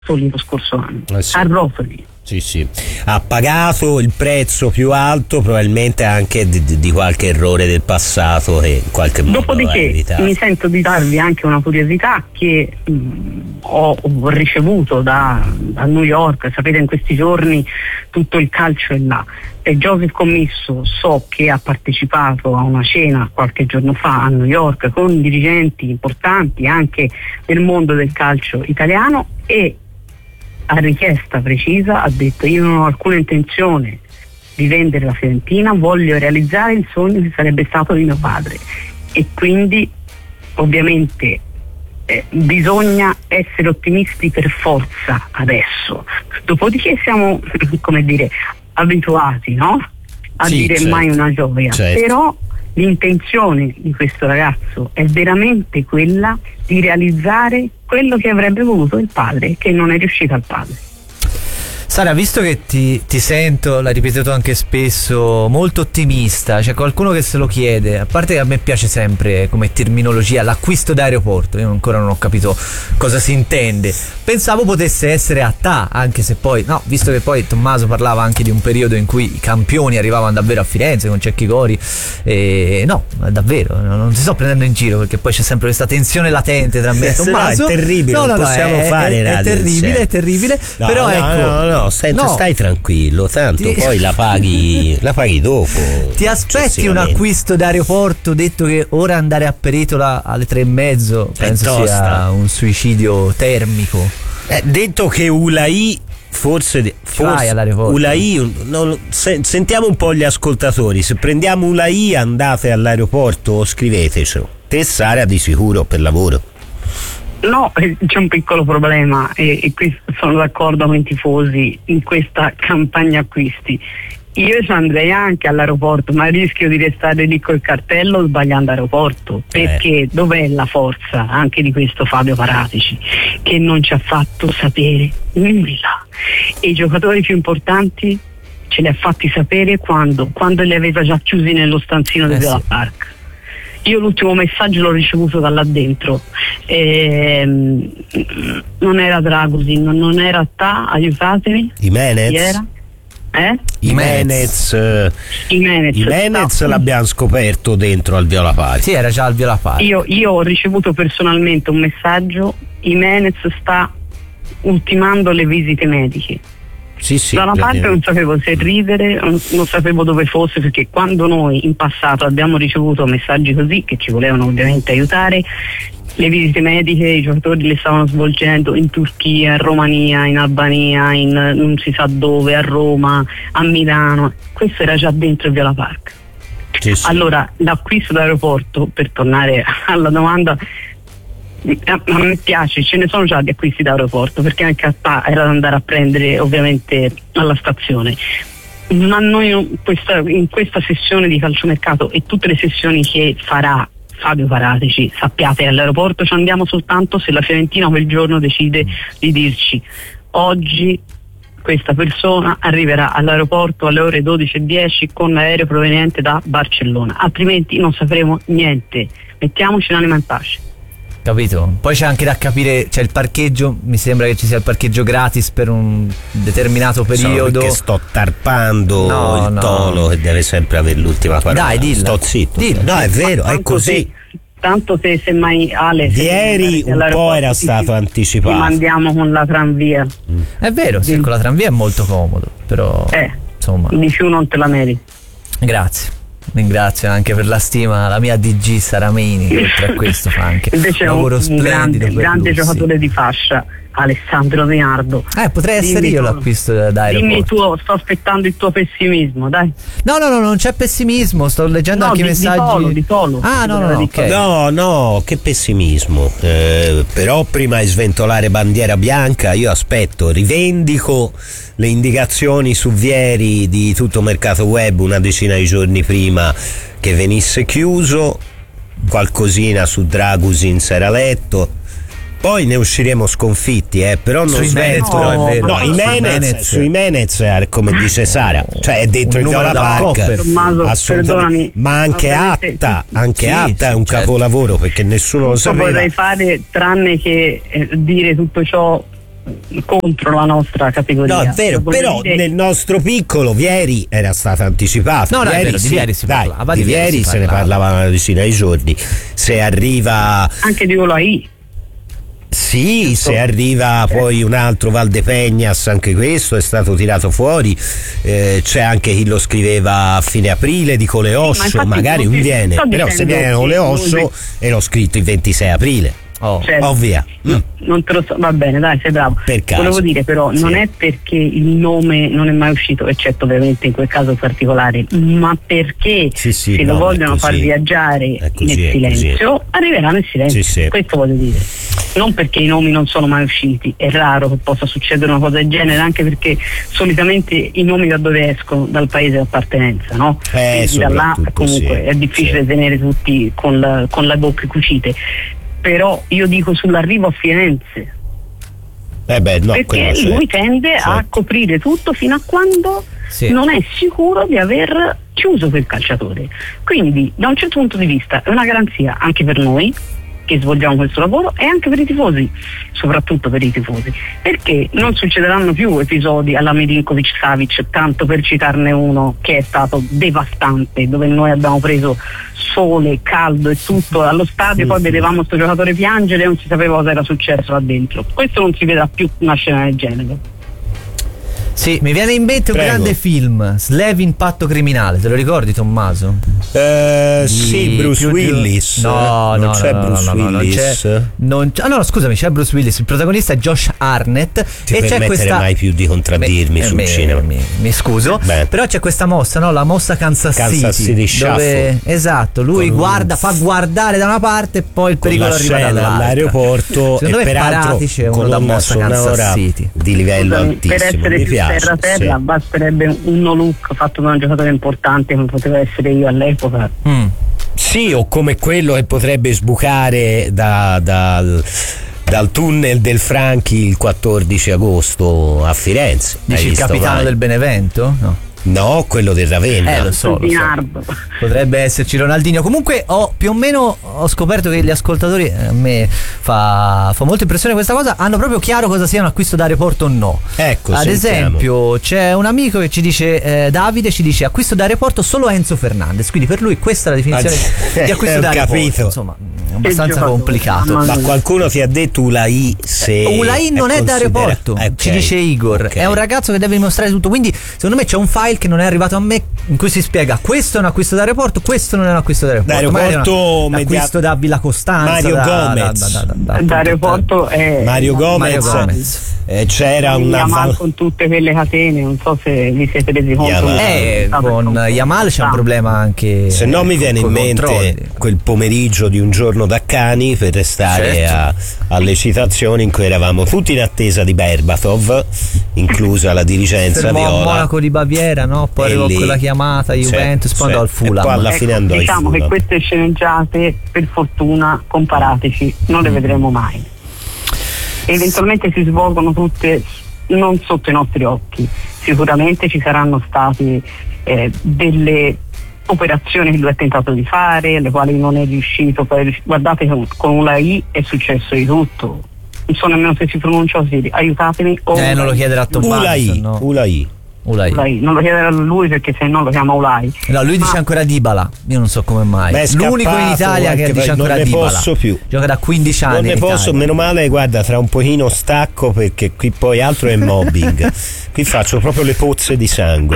lo scorso anno, sì. a rotoli. Sì, ha pagato il prezzo più alto, probabilmente anche di qualche errore del passato e in qualche modo Dopodiché mi sento di darvi anche una curiosità che ho ricevuto da New York. Sapete, in questi giorni tutto il calcio è là, e Joseph Commisso so che ha partecipato a una cena qualche giorno fa a New York con dirigenti importanti anche del mondo del calcio italiano, e a richiesta precisa ha detto: io non ho alcuna intenzione di vendere la Fiorentina, voglio realizzare il sogno che sarebbe stato di mio padre. E quindi ovviamente bisogna essere ottimisti per forza adesso, dopodiché siamo abituati, no? A dire certo, mai una gioia, certo. Però l'intenzione di questo ragazzo è veramente quella di realizzare quello che avrebbe voluto il padre, che non è riuscito al padre. Sara, visto che ti sento, l'hai ripetuto anche spesso, molto ottimista, c'è qualcuno che se lo chiede, a parte che a me piace sempre come terminologia l'acquisto d'aeroporto, io ancora non ho capito cosa si intende, pensavo potesse essere a ta, anche se poi, no, visto che poi Tommaso parlava anche di un periodo in cui i campioni arrivavano davvero a Firenze con Cecchi Cori, no, davvero, non ti sto prendendo in giro, perché poi c'è sempre questa tensione latente tra me e Tommaso. No, è terribile, non possiamo fare radio. È terribile, no, però ecco... No, stai tranquillo, tanto poi la paghi dopo. Ti aspetti un acquisto d'aeroporto, detto che ora andare a Peretola alle 3:30 penso sia un suicidio termico. Detto che Ulai forse Ulai, sentiamo un po' gli ascoltatori, se prendiamo Ulai andate all'aeroporto o scrivetecelo. Te, Sara, di sicuro per lavoro. No, c'è un piccolo problema e qui sono d'accordo con i tifosi in questa campagna acquisti. Io ci andrei anche all'aeroporto, ma rischio di restare lì col cartello sbagliando aeroporto, perché dov'è la forza anche di questo Fabio Paratici, che non ci ha fatto sapere nulla, e i giocatori più importanti ce li ha fatti sapere quando li aveva già chiusi nello stanzino di Villa Park. Io l'ultimo messaggio l'ho ricevuto da là dentro, non era Dragusin, non era ta, aiutatemi. Jimenez? Jimenez l'abbiamo scoperto dentro al Viola Park. Sì, era già al Viola Park. Io ho ricevuto personalmente un messaggio: Jimenez sta ultimando le visite mediche. Sì, da una parte non sapevo se ridere, non sapevo dove fosse, perché quando noi in passato abbiamo ricevuto messaggi così, che ci volevano ovviamente aiutare, le visite mediche i giocatori le stavano svolgendo in Turchia, in Romania, in Albania, in non si sa dove, a Roma, a Milano. Questo era già dentro il Viola Park. Sì. Allora, l'acquisto d'aeroporto, per tornare alla domanda, a me piace, ce ne sono già di acquisti d'aeroporto, perché anche a ta era da andare a prendere ovviamente alla stazione, ma noi in questa sessione di calciomercato e tutte le sessioni che farà Fabio Paratici, sappiate, all'aeroporto ci andiamo soltanto se la Fiorentina quel giorno decide di dirci: oggi questa persona arriverà all'aeroporto alle ore 12:10 con l'aereo proveniente da Barcellona, altrimenti non sapremo niente. Mettiamoci l'anima in pace. Capito? Poi c'è anche da capire, c'è il parcheggio, mi sembra che ci sia il parcheggio gratis per un determinato periodo. Perché sto tarpando il Tolo che deve sempre avere l'ultima parola. Dai, dilla. Sto zitto. Dilla. No, è vero, è così. Tanto se mai Ale ieri un po' era stato anticipato. Ti mandiamo con la tranvia. È vero, sì, con la tranvia è molto comodo, però insomma, di più non te la meriti. Grazie. Ringrazio anche per la stima la mia DG Saramini, che oltre a questo fa anche invece un lavoro splendido, grande giocatore di fascia, Alessandro Leonardo. Potrei essere io l'acquisto d'aeroporto. Dimmi il tuo, sto aspettando il tuo pessimismo, dai. No, non c'è pessimismo, sto leggendo anche i messaggi di Tolo. Okay. No, che pessimismo. Però prima di sventolare bandiera bianca io aspetto, rivendico le indicazioni su Vieri di Tutto Mercato Web una decina di giorni prima che venisse chiuso, qualcosina su Dragusin si era letto. Poi ne usciremo sconfitti, però non sventolo. Su Jimenez, come dice Sara, cioè è dentro il Viola Park, assolutamente. Ma anche Atta è un capolavoro, perché nessuno lo sapeva. Vorrei fare, tranne che dire tutto ciò contro la nostra categoria. No, è vero, però nel nostro piccolo Vieri era stato anticipato. No, Vieri, è vero, di Vieri si parlava. Di Vieri se ne parlava una decina di giorni. Se arriva anche di Olai. Sì, se arriva poi un altro Valdepegnas, anche questo è stato tirato fuori. C'è anche chi lo scriveva a fine aprile di Coleosso, magari un viene, però se viene Coleosso e l'ho scritto il 26 aprile. Certo. Ovvia. Non te lo so, va bene, dai, sei bravo. Per caso. Volevo dire però, non è perché il nome non è mai uscito, eccetto ovviamente in quel caso particolare, ma perché se lo vogliono far viaggiare nel silenzio, arriverà nel silenzio. Questo voglio dire. Non perché i nomi non sono mai usciti, è raro che possa succedere una cosa del genere, anche perché solitamente i nomi da dove escono? Dal paese di appartenenza, no? Quindi da là comunque è difficile tenere tutti con le bocche cucite. Però io dico sull'arrivo a Firenze, perché lui tende a coprire tutto fino a quando non è sicuro di aver chiuso quel calciatore. Quindi da un certo punto di vista è una garanzia anche per noi che svolgiamo questo lavoro e anche per i tifosi, soprattutto per i tifosi, perché non succederanno più episodi alla Milinkovic-Savic, tanto per citarne uno che è stato devastante, dove noi abbiamo preso sole, caldo e tutto allo stadio, poi vedevamo questo giocatore piangere e non si sapeva cosa era successo là dentro. Questo non si vedrà più una scena del genere. Sì, mi viene in mente un grande film, Slevin Patto Criminale, te lo ricordi, Tommaso? Sì, Bruce Willis. Non c'è Bruce Willis. Scusami, c'è Bruce Willis, il protagonista è Josh Hartnett. Ti e c'è questa mai più di contraddirmi sul cinema. Mi scuso. Però c'è questa mossa, no? La mossa Kansas City Shuffle. Esatto, lui fa guardare da una parte e poi il pericolo arriva dall'altra. All'aeroporto. Secondo me Parati c'è uno da mossa Kansas City di livello altissimo. Per essere più terra basterebbe un no look fatto da un giocatore importante come poteva essere io all'epoca. Sì, o come quello che potrebbe sbucare dal tunnel del Franchi il 14 agosto a Firenze. Dici il capitano del Benevento? No, quello del Ravenna. Lo so. Potrebbe esserci Ronaldinho. Comunque più o meno ho scoperto che gli ascoltatori, a me fa molta impressione questa cosa, hanno proprio chiaro cosa sia un acquisto d'aeroporto o no. Ecco, ad esempio c'è un amico che ci dice, Davide ci dice acquisto d'aeroporto solo Enzo Fernandez, quindi per lui questa è la definizione di acquisto d'aeroporto. Capito. Insomma, è abbastanza complicato. Ma qualcuno ti ha detto Ulai Ulai non è d'aeroporto, ci dice Igor, è un ragazzo che deve dimostrare tutto, quindi secondo me c'è un file che non è arrivato a me in cui si spiega questo è un acquisto d'aeroporto, questo non è un acquisto d'aeroporto, acquisto da Villa Costanza, Mario Gomez d'aeroporto è Mario Gomez. C'era una Yamal con tutte quelle catene, non so se vi siete resi conto. Con Yamal c'è un problema anche, se no mi viene in mente quel pomeriggio di un giorno da Cani per restare alle citazioni in cui eravamo tutti in attesa di Berbatov, inclusa la dirigenza viola. Monaco di Baviera, no? Poi arrivò quella chiamata Juventus, poi andò al Fulham. Poi alla fine andò diciamo che queste sceneggiate, per fortuna, comparateci, non le vedremo mai. Eventualmente si svolgono tutte non sotto i nostri occhi. Sicuramente ci saranno state delle operazioni che lui ha tentato di fare, alle quali non è riuscito. Poi guardate, con una I è successo di tutto. Non so nemmeno se si pronuncia così, aiutatemi. Non lo chiederà a Tommaso. Ulai. Non lo chiederà a lui perché se no lo chiama Ulai. No, lui dice ancora Dybala. Io non so come mai. L'unico in Italia che dice ancora Dybala. Non ne posso più. Gioca da 15 anni. Non ne posso, meno male, guarda, tra un pochino stacco perché qui poi altro è mobbing. Qui faccio proprio le pozze di sangue.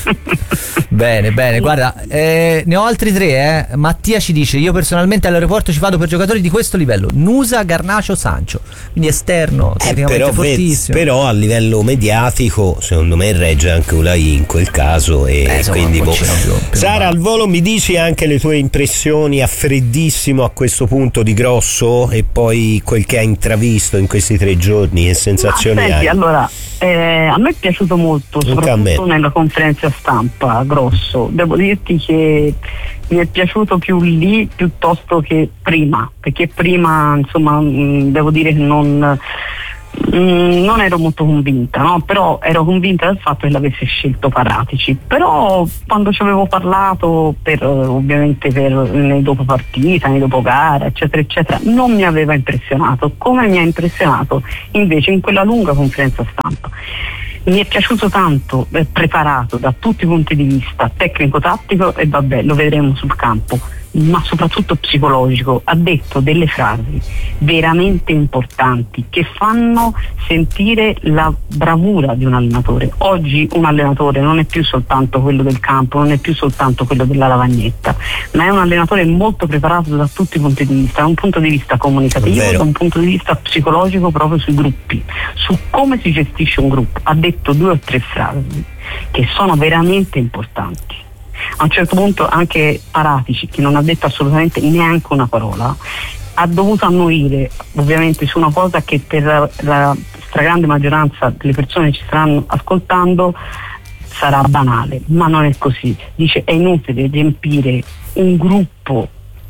Bene, guarda, ne ho altri tre. Mattia ci dice: io personalmente all'aeroporto ci vado per giocatori di questo livello: Nusa, Garnacio, Sancho. Quindi esterno, tecnicamente fortissimo. Però a livello mediatico, secondo me regge anche Ulai in quel caso e quindi Sara, al volo mi dici anche le tue impressioni a freddissimo a questo punto di Grosso e poi quel che hai intravisto in questi 3 giorni, che sensazioni hai? Allora, a me è piaciuto molto, soprattutto nella conferenza stampa Grosso. Devo dirti che mi è piaciuto più lì piuttosto che prima, perché prima insomma devo dire che non Non ero molto convinta, no? Però ero convinta del fatto che l'avesse scelto Paratici. Però quando ci avevo parlato ovviamente nei dopo partita, nei dopo gara, eccetera eccetera, non mi aveva impressionato come mi ha impressionato invece in quella lunga conferenza stampa. Mi è piaciuto tanto, è preparato da tutti i punti di vista, tecnico-tattico, e vabbè, lo vedremo sul campo, ma soprattutto psicologico. Ha detto delle frasi veramente importanti che fanno sentire la bravura di un allenatore. Oggi un allenatore non è più soltanto quello del campo, non è più soltanto quello della lavagnetta, ma è un allenatore molto preparato da tutti i punti di vista, da un punto di vista comunicativo, da un punto di vista psicologico, proprio sui gruppi, su come si gestisce un gruppo. Ha detto 2 o 3 frasi che sono veramente importanti. A un certo punto anche Paratici, che non ha detto assolutamente neanche una parola, ha dovuto annuire ovviamente su una cosa che per la stragrande maggioranza delle persone che ci staranno ascoltando sarà banale, ma non è così. Dice: è inutile riempire un gruppo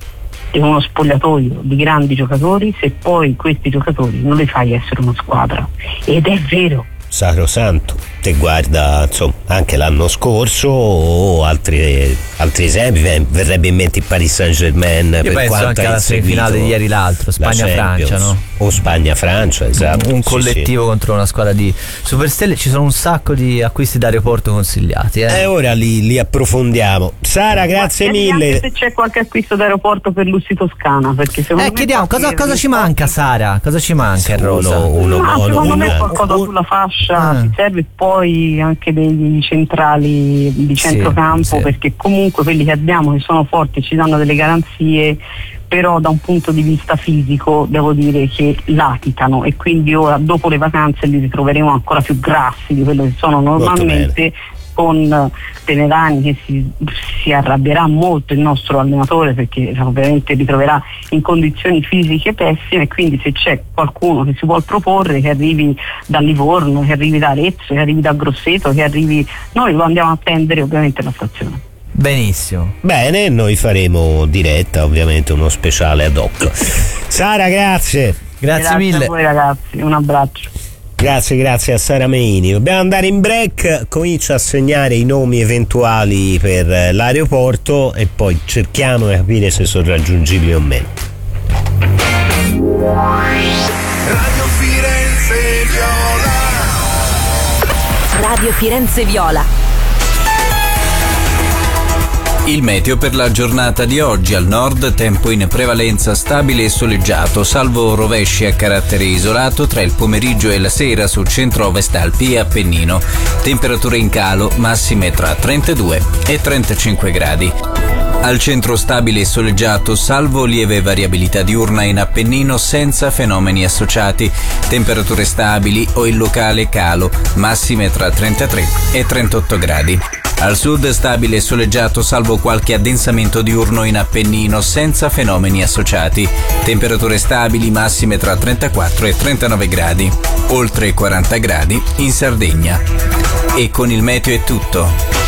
e uno spogliatoio di grandi giocatori se poi questi giocatori non li fai essere una squadra. Ed è vero. Sacrosanto, te guarda insomma anche l'anno scorso o altri esempi, verrebbe in mente il Paris Saint-Germain. Io per penso quanto anche alla semifinale di ieri l'altro, Spagna-Francia, no? O Spagna-Francia, esatto. Un collettivo contro una squadra di superstelle. Ci sono un sacco di acquisti d'aeroporto consigliati. Ora li approfondiamo. Sara, grazie mille. Se c'è qualche acquisto d'aeroporto per Lucy Toscana, perché secondo me chiediamo cosa ci manca, Sara? Cosa ci manca, Rosa? Secondo me qualcosa sulla fascia ci serve, poi anche dei centrali di centrocampo, perché comunque quelli che abbiamo, che sono forti, ci danno delle garanzie, però da un punto di vista fisico devo dire che latitano, e quindi ora dopo le vacanze li ritroveremo ancora più grassi di quello che sono normalmente, con Tenerani che si arrabbierà molto, il nostro allenatore, perché ovviamente li troverà in condizioni fisiche pessime, e quindi se c'è qualcuno che si vuol proporre, che arrivi da Livorno, che arrivi da Arezzo, che arrivi da Grosseto, che arrivi, noi lo andiamo a prendere ovviamente alla stazione. Benissimo. Bene, noi faremo diretta, ovviamente uno speciale ad hoc. Sara, grazie mille a voi ragazzi, un abbraccio. Grazie a Sara Meini. Dobbiamo andare in break, comincia a segnare i nomi eventuali per l'aeroporto e poi cerchiamo di capire se sono raggiungibili o meno. Radio Firenze Viola. Radio Firenze Viola. Il meteo per la giornata di oggi: al nord tempo in prevalenza stabile e soleggiato, salvo rovesci a carattere isolato tra il pomeriggio e la sera su centro-ovest Alpi e Appennino. Temperature in calo, massime tra 32 e 35 gradi. Al centro stabile e soleggiato, salvo lieve variabilità diurna in Appennino senza fenomeni associati. Temperature stabili o in locale calo, massime tra 33 e 38 gradi. Al sud stabile e soleggiato, salvo qualche addensamento diurno in Appennino senza fenomeni associati. Temperature stabili, massime tra 34 e 39 gradi. Oltre 40 gradi in Sardegna. E con il meteo è tutto.